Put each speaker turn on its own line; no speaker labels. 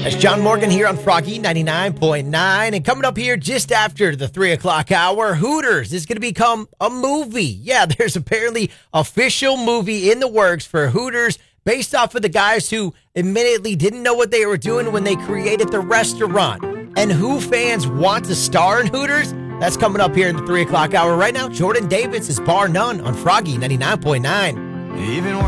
That's John Morgan here on Froggy 99.9. And coming up here just after the 3 o'clock hour, Hooters is going to become a movie. Yeah, there's apparently official movie in the works for Hooters based off of the guys who admittedly didn't know what they were doing when they created the restaurant. And who fans want to star in Hooters? That's coming up here in the 3 o'clock hour. Right now, Jordan Davis is bar none on Froggy 99.9.
Even